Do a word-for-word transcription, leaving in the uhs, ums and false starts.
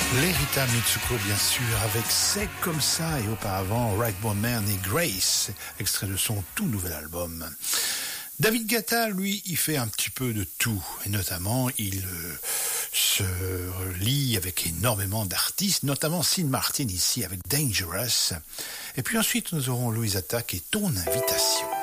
Les Rita Mitsuko, bien sûr, avec C'est comme ça, et auparavant Ragbone Man et Grace, extrait de son tout nouvel album. David Guetta, lui, il fait un petit peu de tout, et notamment, il euh, se lie avec énormément d'artistes, notamment Sid Martin ici avec Dangerous. Et puis ensuite, nous aurons Louise Attaque et Ton Invitation.